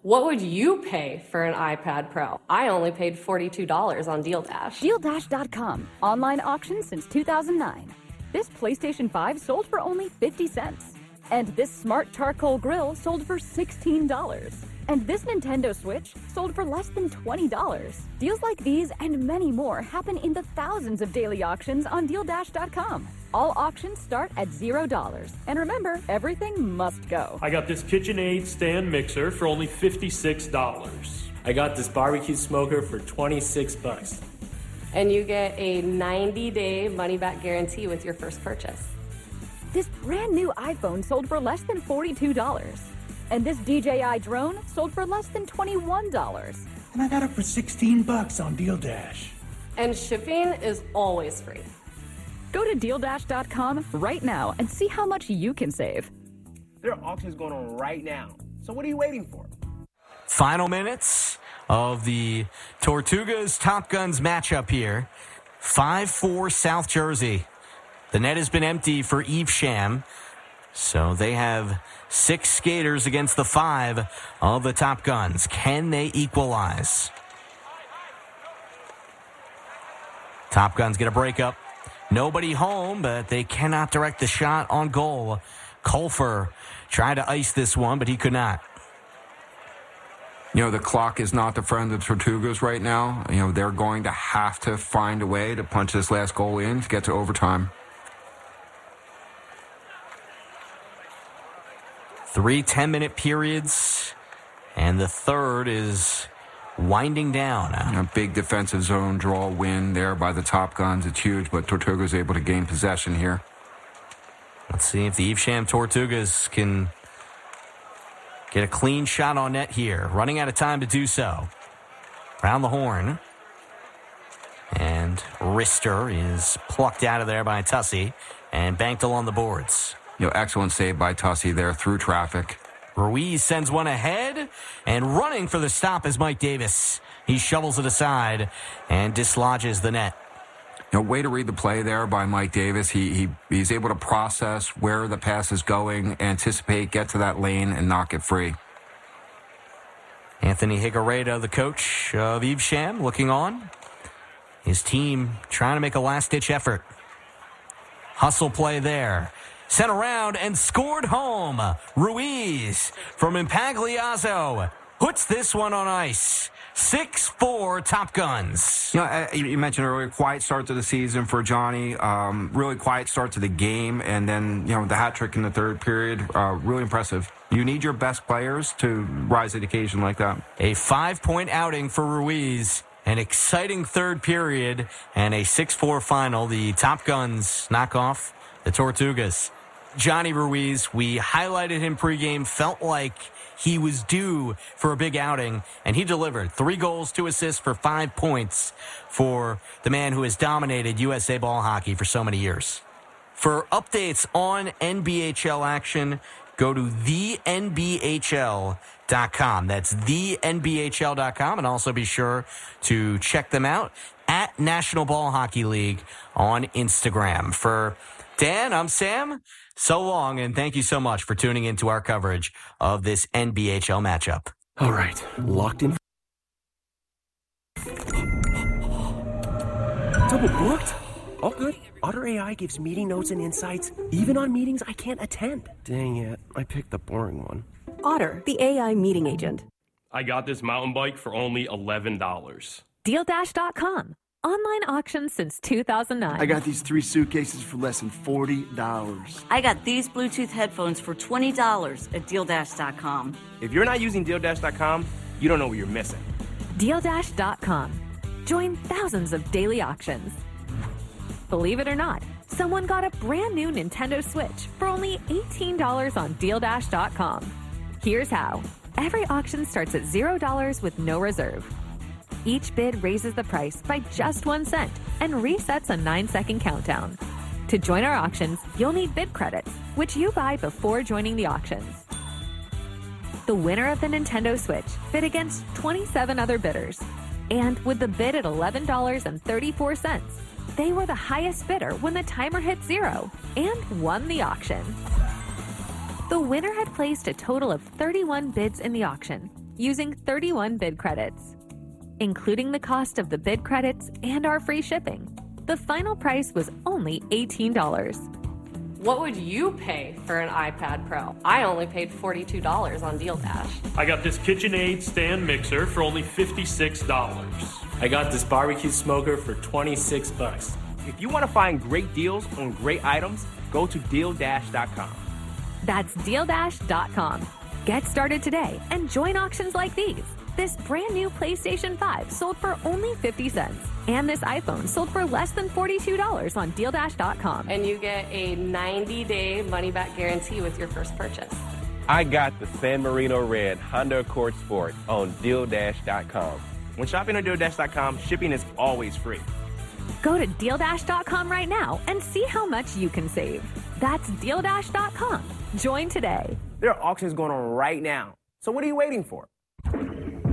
What would you pay for an iPad Pro? I only paid $42 on Deal Dash. DealDash.com. Online auction since 2009. This PlayStation 5 sold for only 50 cents. And this smart charcoal grill sold for $16. And this Nintendo Switch sold for less than $20. Deals like these and many more happen in the thousands of daily auctions on DealDash.com. All auctions start at $0. And remember, everything must go. I got this KitchenAid stand mixer for only $56. I got this barbecue smoker for $26. And you get a 90-day money-back guarantee with your first purchase. This brand new iPhone sold for less than $42. And this DJI drone sold for less than $21. And I got it for $16 on Deal Dash. And shipping is always free. Go to DealDash.com right now and see how much you can save. There are auctions going on right now. So what are you waiting for? Final minutes of the Tortugas Top Guns matchup here. 5-4 South Jersey. The net has been empty for Evesham. So they have 6 skaters against the 5 of the Top Guns. Can they equalize? Top Guns get a breakup. Nobody home, but they cannot direct the shot on goal. Colfer tried to ice this one, but he could not. You know, the clock is not the friend of Tortugas right now. You know, they're going to have to find a way to punch this last goal in to get to overtime. 3 10-minute periods, and the third is winding down. A big defensive zone draw win there by the Top Guns. It's huge, but Tortugas able to gain possession here. Let's see if the Evesham Tortugas can get a clean shot on net here. Running out of time to do so. Round the horn. And Rister is plucked out of there by Tussey and banked along the boards. You know, excellent save by Tussey there through traffic. Ruiz sends one ahead, and running for the stop is Mike Davis. He shovels it aside and dislodges the net. You know, way to read the play there by Mike Davis. He's able to process where the pass is going, anticipate, get to that lane, and knock it free. Anthony Higuereta, the coach of Evesham, looking on. His team trying to make a last-ditch effort. Hustle play there. Sent around and scored home. Ruiz from Impagliazzo puts this one on ice. 6-4 Top Guns. You know, you mentioned earlier, quiet start to the season for Johnny. Really quiet start to the game. And then, you know, the hat trick in the third period. Really impressive. You need your best players to rise to the occasion like that. A 5-point outing for Ruiz. An exciting third period and a 6-4 final. The Top Guns knock off the Tortugas. Johnny Ruiz, we highlighted him pregame, felt like he was due for a big outing, and he delivered. 3 goals, 2 assists for 5 points for the man who has dominated USA ball hockey for so many years. For updates on NBHL action, go to thenbhl.com. That's thenbhl.com, and also be sure to check them out at National Ball Hockey League on Instagram. For Dan, I'm Sam. So long, and thank you so much for tuning into our coverage of this NBHL matchup. All right, locked in. Double booked? All good. Otter AI gives meeting notes and insights, even on meetings I can't attend. Dang it, I picked the boring one. Otter, the AI meeting agent. I got this mountain bike for only $11. DealDash.com. Online auction since 2009. I got these 3 suitcases for less than $40. I got these Bluetooth headphones for $20 at DealDash.com. If you're not using DealDash.com, you don't know what you're missing. DealDash.com. Join thousands of daily auctions. Believe it or not, someone got a brand new Nintendo Switch for only $18 on DealDash.com. Here's how. Every auction starts at $0 with no reserve. Each bid raises the price by just 1 cent and resets a 9-second countdown. To join our auctions, you'll need bid credits, which you buy before joining the auctions. The winner of the Nintendo Switch bid against 27 other bidders. And with the bid at $11.34, they were the highest bidder when the timer hit 0 and won the auction. The winner had placed a total of 31 bids in the auction, using 31 bid credits. Including the cost of the bid credits and our free shipping, the final price was only $18. What would you pay for an iPad Pro? I only paid $42 on Deal Dash. I got this KitchenAid stand mixer for only $56. I got this barbecue smoker for 26 bucks. If you want to find great deals on great items, go to DealDash.com. That's DealDash.com. Get started today and join auctions like these. This brand new PlayStation 5 sold for only 50 cents. And this iPhone sold for less than $42 on DealDash.com. And you get a 90-day money-back guarantee with your first purchase. I got the San Marino Red Honda Accord Sport on DealDash.com. When shopping on DealDash.com, shipping is always free. Go to DealDash.com right now and see how much you can save. That's DealDash.com. Join today. There are auctions going on right now. So what are you waiting for?